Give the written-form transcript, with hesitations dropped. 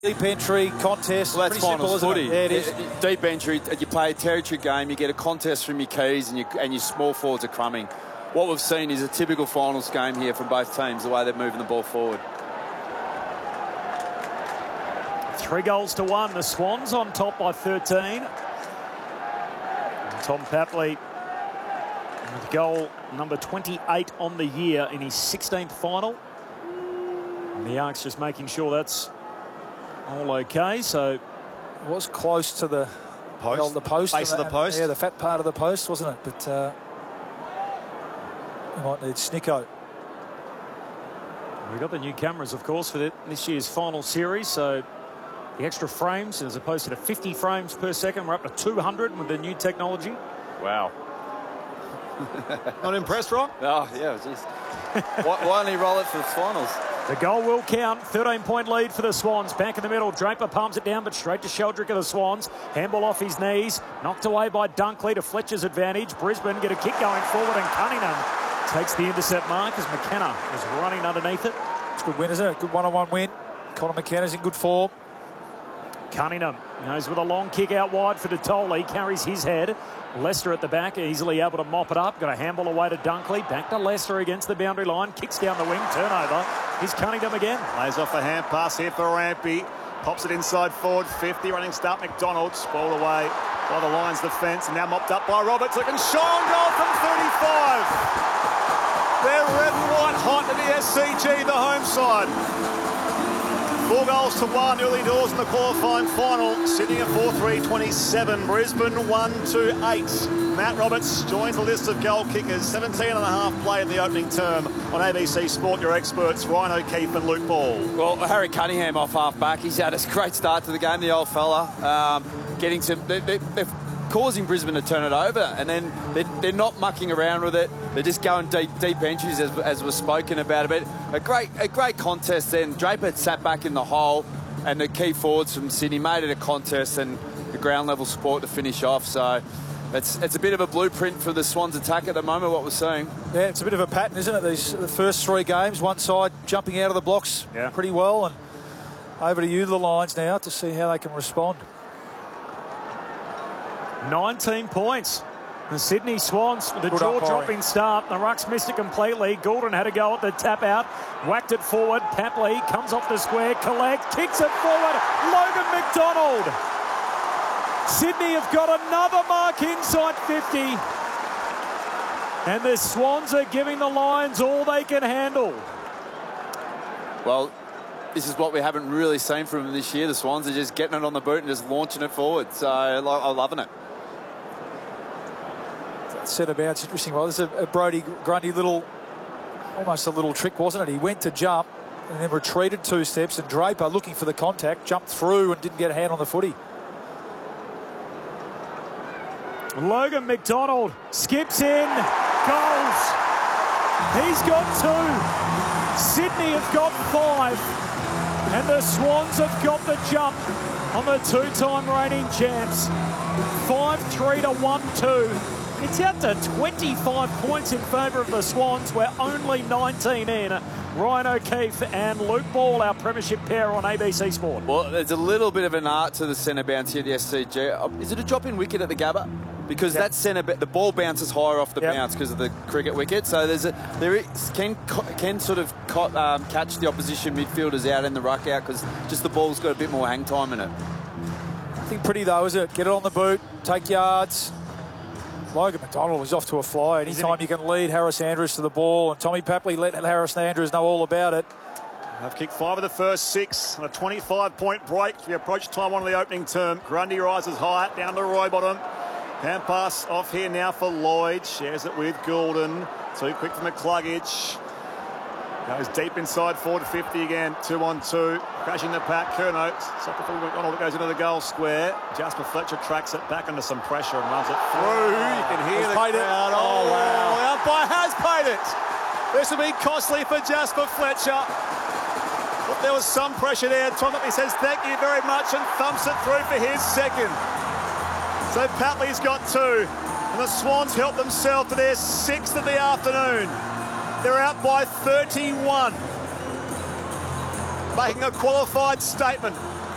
Deep entry contest. Well, that's pretty simple, finals isn't footy. it? Yeah, it is. Deep entry, you play a territory game, you get a contest from your keys and your small forwards are crumbing. What we've seen is a typical finals game here from both teams, the way they're moving the ball forward. 3-1. The Swans on top by 13. And Tom Papley with goal number 28 on the year in his 16th final. And the Arcs just making sure that's all okay. So It was close to the Post. the post. Base of the post. Yeah, the fat part of the post, wasn't it? But we might need Snicko. we've got the new cameras, of course, for this year's final series. So the extra frames, as opposed to the 50 frames per second, we're up to 200 with the new technology. Wow. Not impressed, Rock? Oh, yeah, just why only roll it for the finals? The goal will count. 13-point lead for the Swans. Back in the middle. Draper palms it down, but straight to Sheldrick of the Swans. Handball off his knees. Knocked away by Dunkley to Fletcher's advantage. Brisbane get a kick going forward, and Cunningham takes the intercept mark as McKenna was running underneath it. It's a good win, isn't it? Good one-on-one win. Connor McKenna's in good form. Cunningham goes with a long kick out wide for Detoli. Carries his head. Lester at the back, easily able to mop it up. Got a handball away to Dunkley. Back to Lester against the boundary line. Kicks down the wing. Turnover. Here's Cunningham again. Lays off a hand pass here for Rampy. Pops it inside forward. 50 running start. McDonald spoiled away by the Lions defence. And now mopped up by Roberts. Looking Sean goal from 35. They're red and white hot at the SCG, the home side. 4-1 early doors in the qualifying final. Sydney a 4-3-27. Brisbane 1-8. Matt Roberts joins the list of goal kickers. 17.5 played in the opening term on ABC Sport. Your experts, Ryan O'Keefe and Luke Ball. Well, Harry Cunningham off half-back. He's had a great start to the game, the old fella. Getting some... They're causing Brisbane to turn it over, and then they're not mucking around with it. They're just going deep entries, as was spoken about a bit. A great contest then. Draper had sat back in the hole, and the key forwards from Sydney made it a contest and the ground level support to finish off. So it's a bit of a blueprint for the Swans attack at the moment, what we're seeing. Yeah, it's a bit of a pattern, isn't it? The first 3 games, one side jumping out of the blocks pretty well, and over to you, the Lions, now to see how they can respond. 19 points. The Sydney Swans with a jaw-dropping start. The Rucks missed it completely. Goulden had a go at the tap-out. Whacked it forward. Papley comes off the square. Collect. Kicks it forward. Logan McDonald. Sydney have got another mark inside 50. And the Swans are giving the Lions all they can handle. Well, this is what we haven't really seen from them this year. The Swans are just getting it on the boot and just launching it forward. So I'm loving it. Centre bounce, interesting. Well, this is a Brodie Grundy almost a little trick, wasn't it? He went to jump and then retreated 2 steps, and Draper, looking for the contact, jumped through and didn't get a hand on the footy. Logan McDonald skips in, goals. He's got 2. Sydney have got 5. And the Swans have got the jump on the 2-time reigning champs. 5-3 to 1-2. It's out to 25 points in favour of the Swans. We're only 19 in. Ryan O'Keefe and Luke Ball, our premiership pair on ABC Sport. Well, there's a little bit of an art to the centre bounce here at the SCG. Is it a drop-in wicket at the Gabba? Because that centre, the ball bounces higher off the bounce because of the cricket wicket. So can sort of catch the opposition midfielders out in the ruck out, because just the ball's got a bit more hang time in it. Nothing pretty though, is it? Get it on the boot, take yards. Logan McDonald was off to a fly. Anytime you can lead Harris Andrews to the ball, and Tommy Papley let Harris Andrews know all about it. They've kicked 5 of the first 6 on a 25-point break. We approach time 1 of the opening term. Grundy rises high down to Roybottom. Hand pass off here now for Lloyd. Shares it with Goulden. Too quick for McCluggage. Goes deep inside, 4-50 again. 2-on-2. Crashing the pack. Curnow. Soccer for McDonald. Goes into the goal square. Jasper Fletcher tracks it back under some pressure and runs it through. You can hear the crowd. Oh, wow. The umpire has paid it. This will be costly for Jasper Fletcher. But there was some pressure there. Tom Papley says thank you very much and thumps it through for his second. So Papley's got 2. And the Swans help themselves to their 6th of the afternoon. They're out by 31. Making a qualified statement.